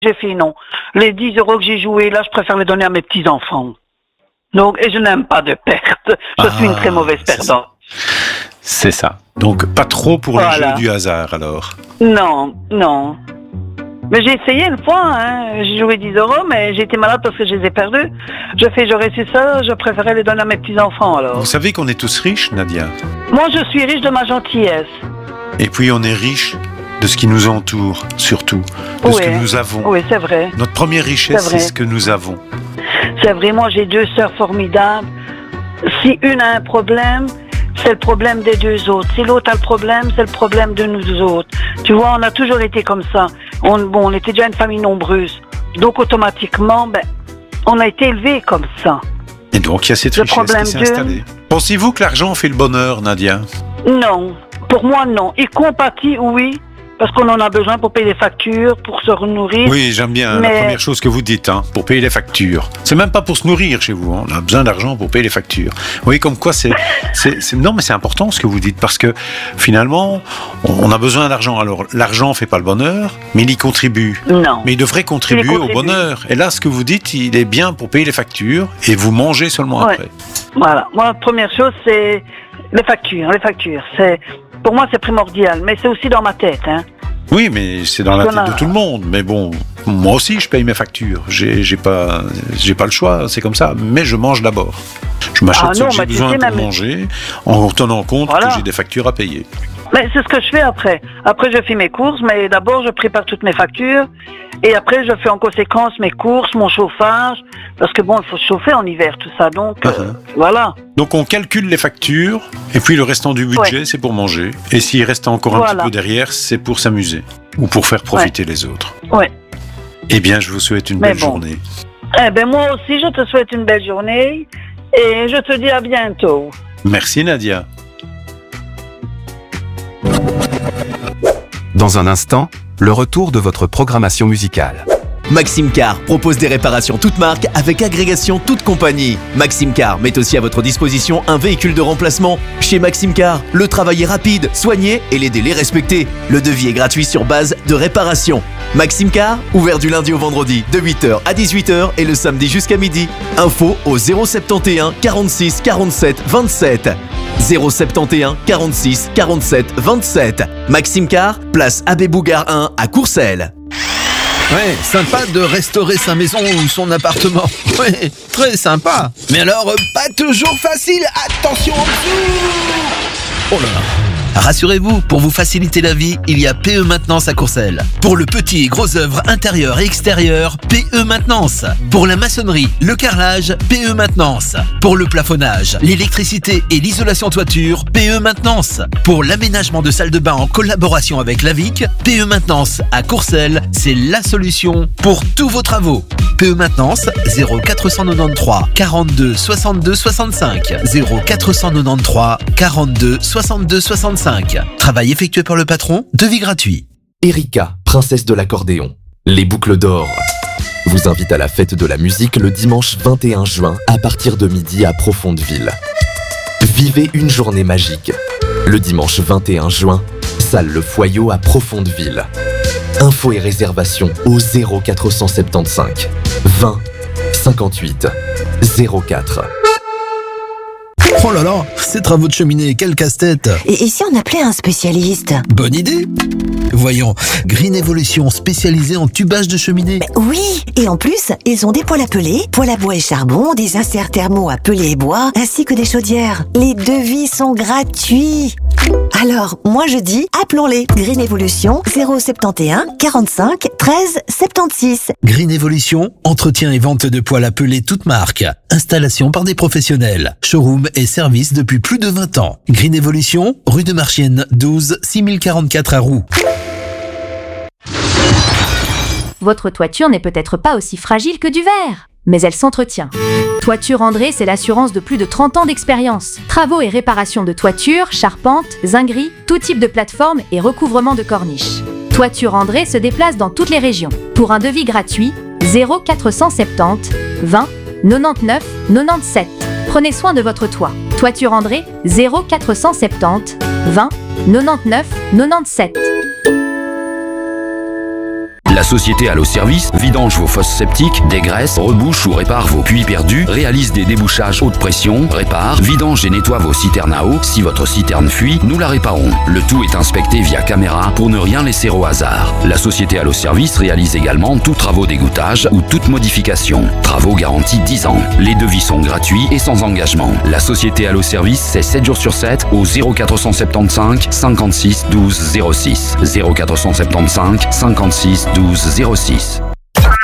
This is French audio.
J'ai fait non. Les 10 euros que j'ai joués, là, je préfère les donner à mes petits-enfants. Donc, et je n'aime pas de perte. Je suis une très mauvaise perdante. C'est ça. Donc, pas trop pour le jeu du hasard, alors. Non. Mais j'ai essayé une fois, hein. J'ai joué 10 euros, mais j'ai été malade parce que je les ai perdus. J'aurais su ça, je préférais les donner à mes petits-enfants, alors. Vous savez qu'on est tous riches, Nadia? Moi, je suis riche de ma gentillesse. Et puis, on est riche de ce qui nous entoure, surtout. De ce que nous avons. Oui, c'est vrai. Notre première richesse, c'est ce que nous avons. C'est vrai, moi, j'ai 2 sœurs formidables. Si une a un problème, c'est le problème des 2 autres. Si l'autre a le problème, c'est le problème de nous autres. Tu vois, on a toujours été comme ça. On était déjà une famille nombreuse. Donc, automatiquement, on a été élevés comme ça. Et donc, il y a cette richesse qui s'est installée. Pensez-vous que l'argent fait le bonheur, Nadia? Non. Pour moi, non. Il compatit, oui. Parce qu'on en a besoin pour payer les factures, pour se nourrir. Oui, j'aime bien la première chose que vous dites, pour payer les factures. C'est même pas pour se nourrir chez vous, on a besoin d'argent pour payer les factures. Vous voyez comme quoi non, mais c'est important ce que vous dites, parce que finalement, on a besoin d'argent. Alors, l'argent fait pas le bonheur, mais il y contribue. Non. Mais il devrait contribuer au bonheur. Et là, ce que vous dites, il est bien pour payer les factures, et vous mangez seulement après. Voilà. Moi, la première chose, c'est les factures. Pour moi, c'est primordial, mais c'est aussi dans ma tête. Oui, mais c'est dans la tête de tout le monde. Mais bon, moi aussi, je paye mes factures. J'ai pas le choix, c'est comme ça. Mais je mange d'abord. Je m'achète ce que j'ai besoin pour manger, en tenant compte que j'ai des factures à payer. Mais c'est ce que je fais après. Après, je fais mes courses, mais d'abord, je prépare toutes mes factures. Et après, je fais en conséquence mes courses, mon chauffage. Parce que il faut se chauffer en hiver, tout ça. Donc, voilà. Donc, on calcule les factures. Et puis, le restant du budget, c'est pour manger. Et s'il reste encore un petit peu derrière, c'est pour s'amuser. Ou pour faire profiter les autres. Oui. Eh bien, je vous souhaite une belle journée. Moi aussi, je te souhaite une belle journée. Et je te dis à bientôt. Merci, Nadia. Dans un instant, le retour de votre programmation musicale. Maxime Car propose des réparations toutes marques avec agrégation toute compagnie. Maxime Car met aussi à votre disposition un véhicule de remplacement. Chez Maxime Car, le travail est rapide, soigné et les délais respectés. Le devis est gratuit sur base de réparation. Maxime Car, ouvert du lundi au vendredi de 8h à 18h et le samedi jusqu'à midi. Info au 071 46 47 27. 071 46 47 27. Maxime Car, place Abbé Bougard 1 à Courcelles. Ouais, sympa de restaurer sa maison ou son appartement. Ouais, très sympa. Mais alors, pas toujours facile. Attention en dessous. Oh là là. Rassurez-vous, pour vous faciliter la vie, il y a PE Maintenance à Courcelles. Pour le petit et gros œuvres intérieures et extérieures, PE Maintenance. Pour la maçonnerie, le carrelage, PE Maintenance. Pour le plafonnage, l'électricité et l'isolation toiture, PE Maintenance. Pour l'aménagement de salles de bain en collaboration avec l'AVIC, PE Maintenance à Courcelles, c'est la solution pour tous vos travaux. PE Maintenance 0493 42 62 65 0493 42 62 65. Travail effectué par le patron, devis gratuit. Erika, princesse de l'accordéon, les boucles d'or, vous invite à la fête de la musique le dimanche 21 juin à partir de midi à Profondeville. Vivez une journée magique. Le dimanche 21 juin, salle Le Foyot à Profondeville. Infos et réservations au 0475 20 58 04. Oh là là, ces travaux de cheminée, quel casse-tête. Et si on appelait un spécialiste? Bonne idée. Voyons, Green Evolution, spécialisée en tubage de cheminée. Oui, et en plus, ils ont des poêles à pelés, poêles à bois et charbon, des inserts thermaux à pelés et bois, ainsi que des chaudières. Les devis sont gratuits. Alors, moi je dis, appelons-les. Green Evolution, 071 45 13 76. Green Evolution, entretien et vente de poêles à pelés toutes marques. Installation par des professionnels. Showroom et service depuis plus de 20 ans. Green Evolution, rue de Marchienne 12, 6044 à Roux. Votre toiture n'est peut-être pas aussi fragile que du verre, mais elle s'entretient. Toiture André, c'est l'assurance de plus de 30 ans d'expérience. Travaux et réparations de toiture, charpentes, zingueries, tout type de plateforme et recouvrement de corniche. Toiture André se déplace dans toutes les régions. Pour un devis gratuit, 0470 20 99 97. Prenez soin de votre toit. Toiture André, 0470 20 99 97. La société Allo Service vidange vos fosses septiques, dégraisse, rebouche ou répare vos puits perdus, réalise des débouchages haute pression, répare, vidange et nettoie vos citernes à eau. Si votre citerne fuit, nous la réparons. Le tout est inspecté via caméra pour ne rien laisser au hasard. La société Allo Service réalise également tous travaux d'égouttage ou toute modification. Travaux garantis 10 ans. Les devis sont gratuits et sans engagement. La société Allo Service, c'est 7 jours sur 7 au 0475 56 12 06. 0475 56 12 06.